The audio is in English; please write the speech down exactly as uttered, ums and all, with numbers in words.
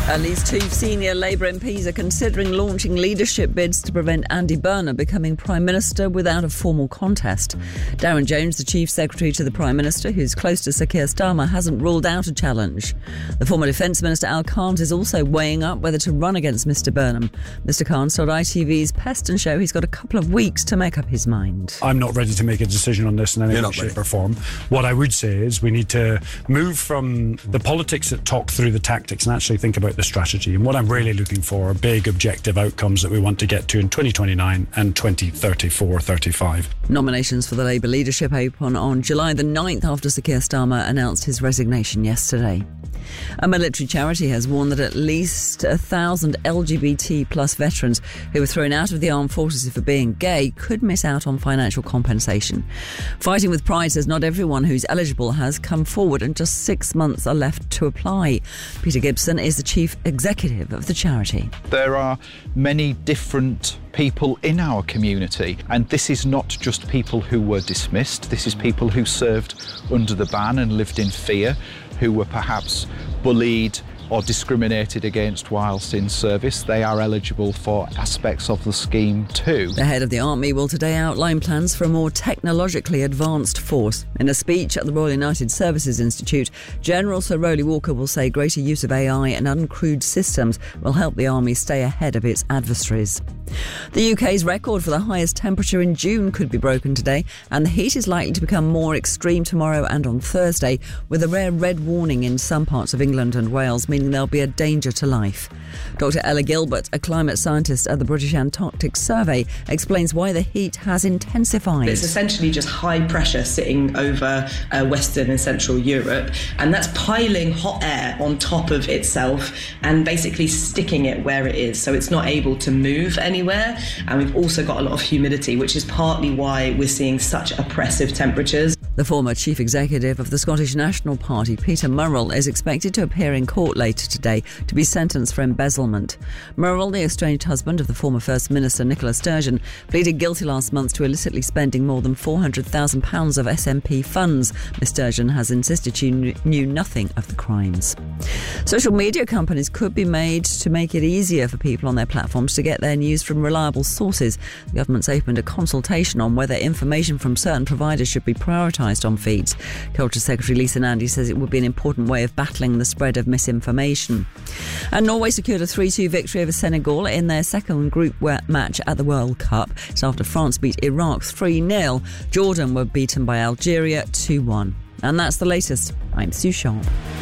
At least two senior Labour M Ps are considering launching leadership bids to prevent Andy Burnham becoming Prime Minister without a formal contest. Darren Jones, the Chief Secretary to the Prime Minister, who's close to Sir Keir Starmer, hasn't ruled out a challenge. The former Defence Minister Al Kant is also weighing up whether to run against Mr Burnham. Mr Kant told I T V's Peston Show he's got a couple of weeks to make up his mind. I'm not ready to make a decision on this in any way, shape or form. What I would say is we need to move from the politics that talk through the tactics and actually think about the strategy. And what I'm really looking for are big objective outcomes that we want to get to in twenty twenty-nine and twenty thirty-four thirty-five. Nominations for the Labour leadership open on July the ninth after Sir Keir Starmer announced his resignation yesterday. A military charity has warned that at least a thousand L G B T plus veterans who were thrown out of the armed forces for being gay could miss out on financial compensation. Fighting with Pride says not everyone who's eligible has come forward and just six months are left to apply. Peter Gibson is the chief executive of the charity. There are many different people in our community, and this is not just people who were dismissed. This is people who served under the ban and lived in fear, who were perhaps bullied or discriminated against whilst in service. They are eligible for aspects of the scheme too. The head of the Army will today outline plans for a more technologically advanced force. In a speech at the Royal United Services Institute, General Sir Rowley Walker will say greater use of A I and uncrewed systems will help the Army stay ahead of its adversaries. The U K's record for the highest temperature in June could be broken today, and the heat is likely to become more extreme tomorrow and on Thursday, with a rare red warning in some parts of England and Wales, meaning there'll be a danger to life. Doctor Ella Gilbert, a climate scientist at the British Antarctic Survey, explains why the heat has intensified. It's essentially just high pressure sitting over uh, Western and Central Europe, and that's piling hot air on top of itself and basically sticking it where it is, so it's not able to move anymore. Anywhere. And we've also got a lot of humidity, which is partly why we're seeing such oppressive temperatures. The former chief executive of the Scottish National Party, Peter Murrell, is expected to appear in court later today to be sentenced for embezzlement. Murrell, the estranged husband of the former First Minister Nicola Sturgeon, pleaded guilty last month to illicitly spending more than four hundred thousand pounds of S N P funds. Miz Sturgeon has insisted she knew nothing of the crimes. Social media companies could be made to make it easier for people on their platforms to get their news from reliable sources. The government's opened a consultation on whether information from certain providers should be prioritised on feeds. Culture Secretary Lisa Nandy says it would be an important way of battling the spread of misinformation. And Norway secured a three two victory over Senegal in their second group match at the World Cup. It's after France beat Iraq three nil. Jordan were beaten by Algeria two one. And that's the latest. I'm Sue Sharp.